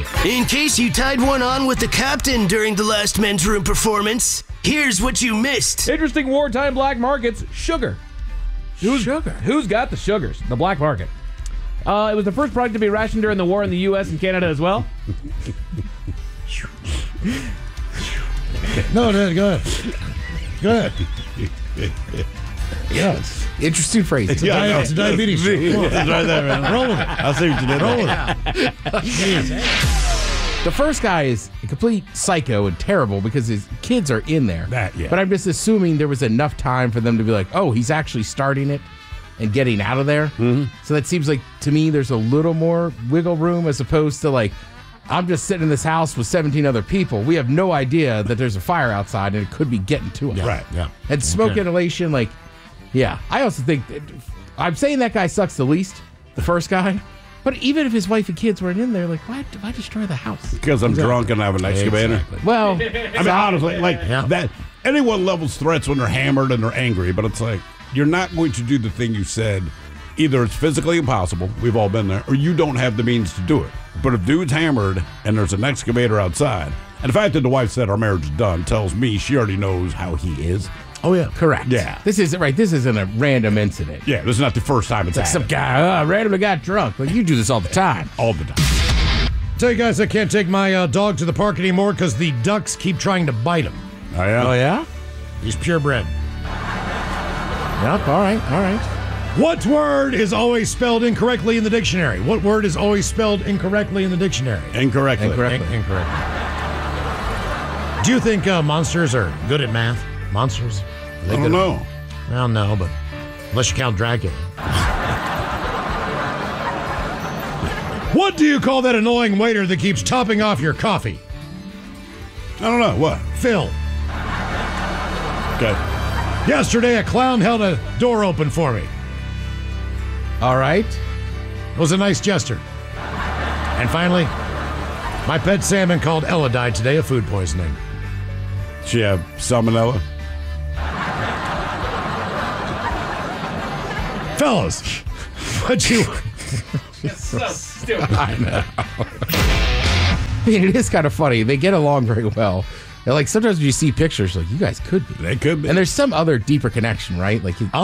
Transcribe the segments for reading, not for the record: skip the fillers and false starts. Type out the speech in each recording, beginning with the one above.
In case you tied one on with the captain during the last men's room performance, here's what you missed. Interesting wartime black markets. Sugar. Who's got the sugars? The black market. It was the first product to be rationed during the war in the U.S. and Canada as well. No, go ahead. Go ahead. Yes. Interesting phrase. It's a diabetes show. It's right there, man. Roll with it. I see what you did. Roll with it. The first guy is a complete psycho and terrible because his kids are in there. But I'm just assuming there was enough time for them to be like, oh, he's actually starting it and getting out of there. Mm-hmm. So that seems like, to me, there's a little more wiggle room as opposed to like, I'm just sitting in this house with 17 other people. We have no idea that there's a fire outside and it could be getting to us. Yeah. Right, yeah. And smoke inhalation, like, yeah. I also think, I'm saying that guy sucks the least, the first guy. But even if his wife and kids weren't in there, like, why destroy the house? Because I'm drunk and I have an excavator. Exactly. Well, I mean, honestly, like, that. Anyone levels threats when they're hammered and they're angry, but it's like, you're not going to do the thing you said. Either it's physically impossible, we've all been there, or you don't have the means to do it. But if dude's hammered and there's an excavator outside, and the fact that the wife said our marriage is done tells me she already knows how he is. Oh, yeah. Correct. Yeah. This isn't right. This isn't a random incident. Yeah, this is not the first time it's Like some happened. guy randomly got drunk. Like, you do this all the time. All the time. Tell you guys, I can't take my dog to the park anymore because the ducks keep trying to bite him. Oh, yeah? Oh, yeah? He's purebred. Yep, all right. What word is always spelled incorrectly in the dictionary? What word is always spelled incorrectly in the dictionary? Incorrectly. Incorrectly. Do you think monsters are good at math? Monsters? I don't know. Well, no, but unless you count Dracula. What do you call that annoying waiter that keeps topping off your coffee? I don't know. What? Phil. Okay. Yesterday, a clown held a door open for me. All right. It was a nice gesture. And finally, my pet salmon called Ella died today of food poisoning. She have salmonella? Fellas, what you... So stupid. I know. I mean, it is kind of funny. They get along very well. And like sometimes when you see pictures, like you guys could be. They could be. And there's some other deeper connection, right? Like They're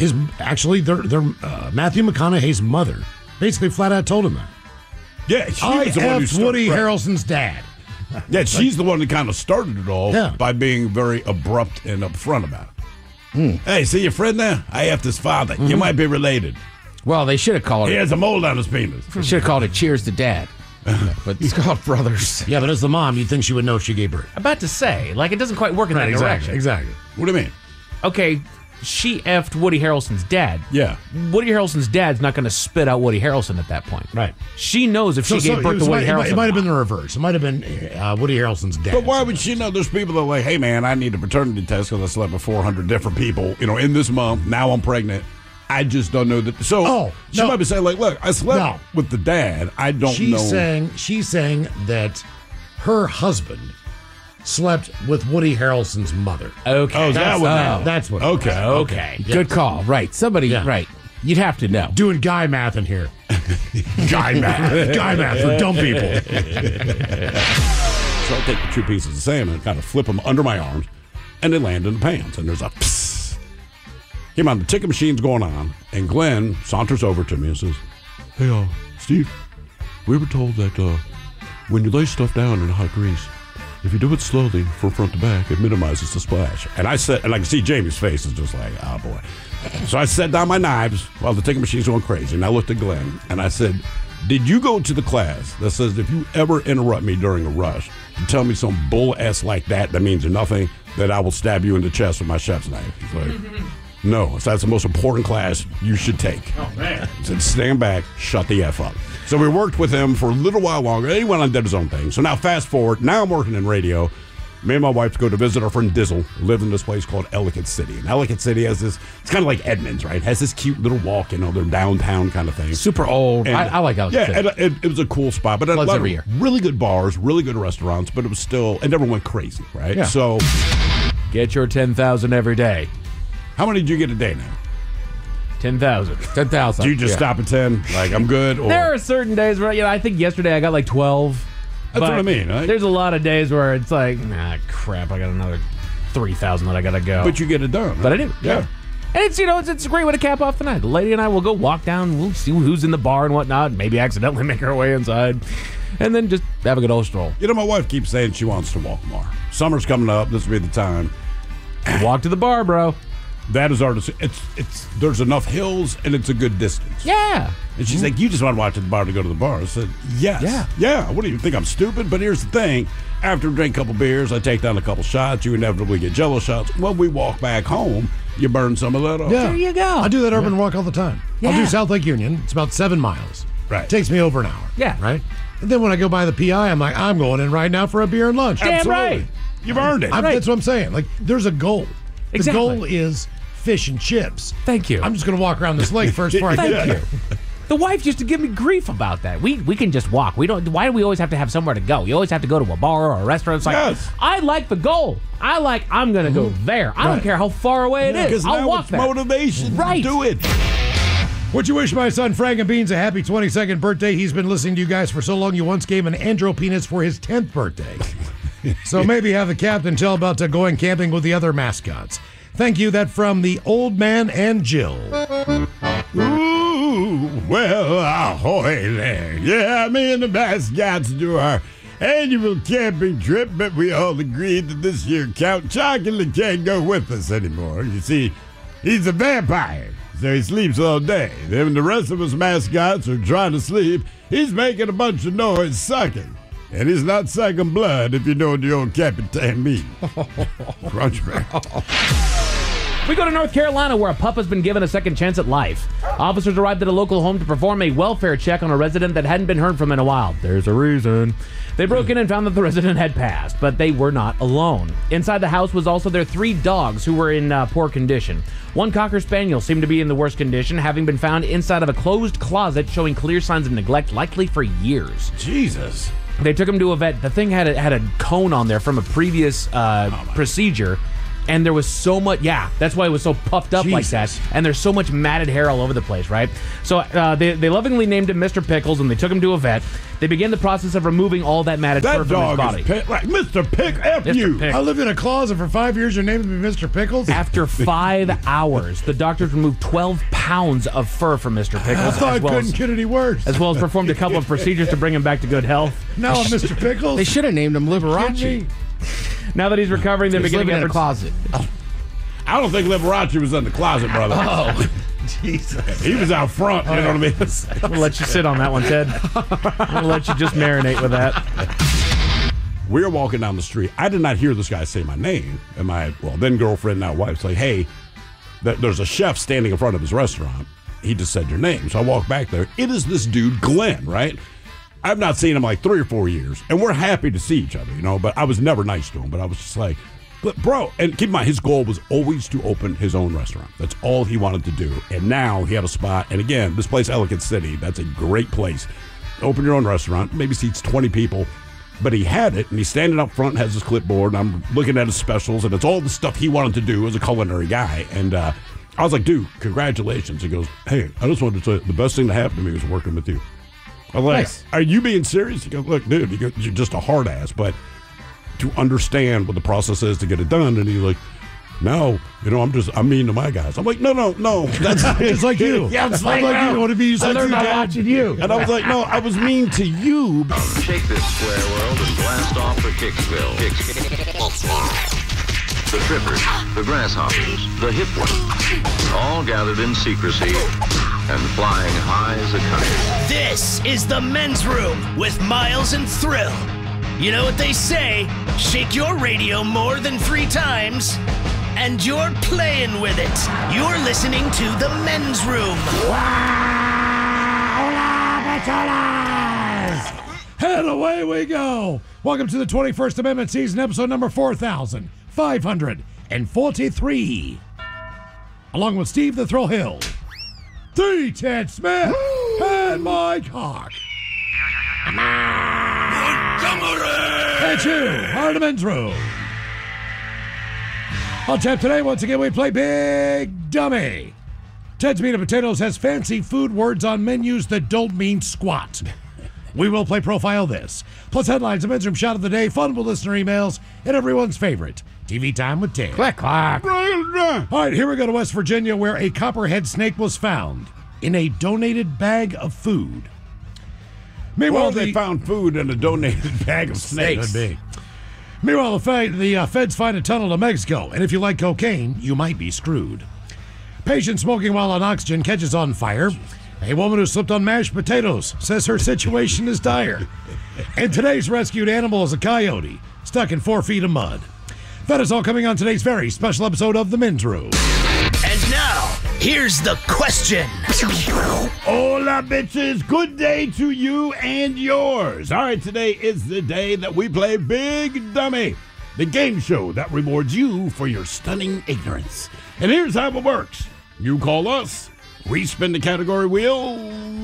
Matthew McConaughey's mother basically flat out told him that. Yeah, she I was the one who effed started. Woody right. Harrelson's dad. Yeah, she's the one that kind of started it all Yeah. by being very abrupt and upfront about it. Hey, see your friend there? I effed his father. You might be related. well, they should have called He it. has a mole on his penis. They should have called it Cheers to Dad. But it's called Brothers. Yeah, but as the mom, you'd think she would know if she gave birth. About to say, like, it doesn't quite work in that direction. Exactly. What do you mean? Okay, she effed Woody Harrelson's dad. Yeah. Woody Harrelson's dad's not going to spit out Woody Harrelson at that point. Right. She knows if she gave birth to Woody Harrelson. It might have been the reverse. It might have been Woody Harrelson's dad. But why would she know? There's people that are like, hey, man, I need a paternity test because I slept with 400 different people, in this month. Now I'm pregnant. I just don't know that. So she might be saying, like, look, I slept with the dad. I don't know. She's saying that her husband slept with Woody Harrelson's mother. Okay. Oh, is that what? That's what. Okay. Yeah. Good call. Right. Somebody, right. You'd have to know. Doing guy math in here. Guy math for dumb people. So I take the two pieces of salmon and kind of flip them under my arms, and they land in the pans. And there's a psst. Came on, the ticket machine's going on, and Glenn saunters over to me and says, hey, Steve, we were told that when you lay stuff down in hot grease, if you do it slowly from front to back, it minimizes the splash. And I said, and I can see Jamie's face is just like, oh, boy. So I set down my knives while the ticket machine's going crazy, and I looked at Glenn, and I said, did you go to the class that says if you ever interrupt me during a rush and tell me some bull ass like that means nothing, that I will stab you in the chest with my chef's knife? He's like, no, so that's the most important class you should take. Oh, man. He said, stand back, shut the F up. So we worked with him for a little while longer. He went on and did his own thing. So now fast forward, now I'm working in radio. Me and my wife go to visit our friend Dizzle, who lived in this place called Ellicott City. And Ellicott City has this, it's kind of like Edmonds, right? It has this cute little walk, they're downtown kind of thing. Super old. And, I like Ellicott City. Yeah, and it was a cool spot. But a lot every of year. really good bars, really good restaurants, but it was still, it never went crazy, right? Yeah. So Get your 10,000 every day. how many do you get a day now? 10,000. 10,000. Do you just stop at 10? Like, I'm good? Or There are certain days where, I think yesterday I got like 12. That's what I mean. Right? There's a lot of days where it's like, crap, I got another 3,000 that I got to go. But you get it done. Right? But I do. Yeah. And it's it's a great way to cap off the night. The lady and I will go walk down. We'll see who's in the bar and whatnot. Maybe accidentally make our way inside. And then just have a good old stroll. My wife keeps saying she wants to walk more. Summer's coming up. This will be the time. Walk to the bar, bro. That is our decision. There's enough hills and it's a good distance. Yeah. And she's like, you just want to walk to the bar to go to the bar. I said, yes. Yeah. What do you think? I'm stupid? But here's the thing. After I drink a couple beers, I take down a couple shots. You inevitably get Jello shots. When we walk back home, you burn some of that off. Yeah. There you go. I do that urban walk all the time. I'll Yeah. do South Lake Union. It's about 7 miles. Right. Takes me over an hour. Yeah. Right? And then when I go by the PI, I'm like, I'm going in right now for a beer and lunch. Damn Absolutely. right. You've earned it. That's what I'm saying. Like, there's a goal. Exactly. The goal is fish and chips. Thank you. I'm just going to walk around this lake first before I Thank get you. there. The wife used to give me grief about that. We can just walk. We don't. Why do we always have to have somewhere to go? You always have to go to a bar or a restaurant. It's like, Yes. I like the goal. I'm going to go there. I don't Right. care how far away it is. Because I'll now walk it's there. motivation. Right. Do it. Would you wish my son Frank and Beans a happy 22nd birthday? He's been listening to you guys for so long. You once gave an andro penis for his 10th birthday. So maybe have the captain tell about going camping with the other mascots. Thank you. That from the old man and Jill. Ooh, well, ahoy there. Yeah, me and the mascots do our annual camping trip, but we all agreed that this year Count Chocula can't go with us anymore. You see, he's a vampire, so he sleeps all day. Then when the rest of us mascots are trying to sleep, he's making a bunch of noise sucking. And he's not sucking blood, if you know what the old Capitan means. Crunchback. We go to North Carolina, where a pup has been given a second chance at life. Officers arrived at a local home to perform a welfare check on a resident that hadn't been heard from in a while. There's a reason. They broke in and found that the resident had passed, but they were not alone. Inside the house was also their 3 dogs who were in poor condition. One Cocker Spaniel seemed to be in the worst condition, having been found inside of a closed closet showing clear signs of neglect, likely for years. Jesus. They took him to a vet. The thing had a cone on there from a previous procedure. And there was so much, that's why it was so puffed up like that. And there's so much matted hair all over the place, right? So they lovingly named him Mr. Pickles, and they took him to a vet. They began the process of removing all that matted fur That from his dog body. is like Mr. Pick F Mr. you. Pick. I lived in a closet for 5 years. Your name would be Mr. Pickles? After 5 hours, the doctors removed 12 pounds of fur from Mr. Pickles, I thought as it well couldn't as, get any worse. as well as performed a couple of procedures to bring him back to good health. Now I'm Mr. Pickles. They should have named him Liberace. Now that he's recovering, they're He's beginning living in a efforts. closet. I don't think Liberace was in the closet, brother. Oh, Jesus. He was out front, you know what I mean? We'll let you sit on that one, Ted. We'll let you just marinate with that. We were walking down the street. I did not hear this guy say my name. And my, then girlfriend, now wife, say, hey, there's a chef standing in front of his restaurant. He just said your name. So I walk back there. It is this dude, Glenn, right? I've not seen him like 3 or 4 years. And we're happy to see each other, but I was never nice to him. But I was just like, but bro, and keep in mind, his goal was always to open his own restaurant. That's all he wanted to do. And now he had a spot. And again, this place, Ellicott City, that's a great place. Open your own restaurant, maybe seats 20 people. But he had it, and he's standing up front, has his clipboard, and I'm looking at his specials, and it's all the stuff he wanted to do as a culinary guy. And I was like, dude, congratulations. He goes, hey, I just wanted to say the best thing that happened to me was working with you. I'm like, Nice. Are you being serious? He goes, look, dude, he goes, you're just a hard ass, but to understand what the process is to get it done. And he's like, no, I'm mean to my guys. I'm like, no, that's Just like you. Yeah, it's I'm like you. What if you said learned you, by Dad? watching you. And I was like, no, I was mean to you. Shake this square world and blast off for Kicksville. The trippers, the grasshoppers, the hip ones, all gathered in secrecy and flying high as a kite. This is the Men's Room with Miles and Thrill. You know what they say, shake your radio more than 3 times, and you're playing with it. You're listening to the Men's Room. And away we go. Welcome to the 21st Amendment season, episode number 4543. Along with Steve the Thrill Hill, the Ted Smith, and Mike Hawk. And you are the Men's Room. On tap today, once again, we play Big Dummy. Ted's Meat and Potatoes has fancy food words on menus that don't mean squat. We will play Profile This. Plus headlines, a men's room shot of the day, fun with listener emails, and everyone's favorite, TV Time with Ted. Click, clack. All right, here we go to West Virginia, where a copperhead snake was found in a donated bag of food. Meanwhile, they found food in a donated bag of snakes. Could be. Meanwhile, the feds find a tunnel to Mexico, and if you like cocaine, you might be screwed. Patient smoking while on oxygen catches on fire. A woman who slipped on mashed potatoes says her situation is dire. And today's rescued animal is a coyote stuck in 4 feet of mud. That is all coming on today's very special episode of The Men's Room. And now, here's the question. Hola, bitches. Good day to you and yours. All right, today is the day that we play Big Dummy, the game show that rewards you for your stunning ignorance. And here's how it works. You call us. We spin the category wheel.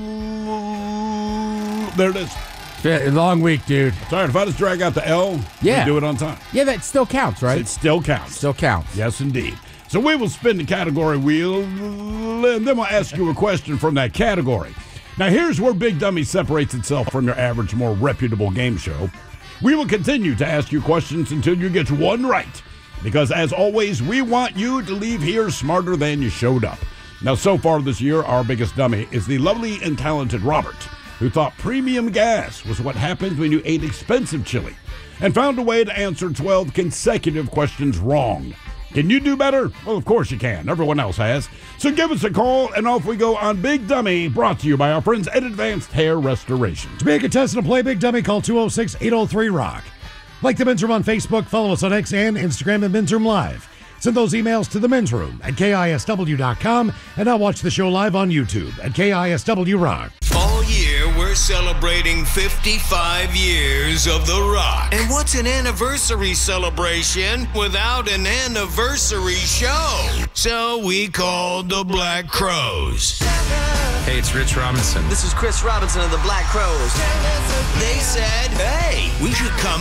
There it is. Yeah, long week, dude. Sorry, if I just drag out the L, Yeah. we do it on time. Yeah, that still counts, right? It still counts. Still counts. Yes, indeed. So we will spin the category wheel, and then we'll ask you a question from that category. Now, here's where Big Dummy separates itself from your average, more reputable game show. We will continue to ask you questions until you get one right, because as always, we want you to leave here smarter than you showed up. Now, so far this year, our biggest dummy is the lovely and talented Robert, who thought premium gas was what happened when you ate expensive chili, and found a way to answer 12 consecutive questions wrong. Can you do better? Well, of course you can. Everyone else has. So give us a call, and off we go on Big Dummy, brought to you by our friends at Advanced Hair Restoration. To be a contestant and play Big Dummy, call 206-803-ROCK. Like The Men's Room on Facebook, follow us on X and Instagram at Men's Room Live. Send those emails to the Men's Room at KISW.com, and now watch the show live on YouTube at KISW Rock. All year, we're celebrating 55 years of The Rock. And what's an anniversary celebration without an anniversary show? So we called the Black Crowes. Hey, it's Rich Robinson. This is Chris Robinson of the Black Crowes. They said, hey, we should come